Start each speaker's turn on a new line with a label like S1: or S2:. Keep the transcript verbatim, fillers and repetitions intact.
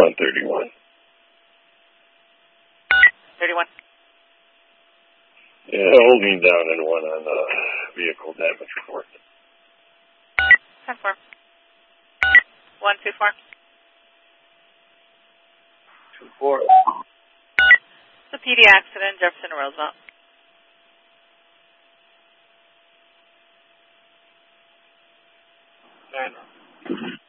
S1: one thirty-one.
S2: thirty-one.
S1: Yeah, holding down and one on the vehicle damage report.
S2: ten four. one two four.
S3: two four.
S2: The P D accident, Jefferson Roosevelt.
S3: Nine.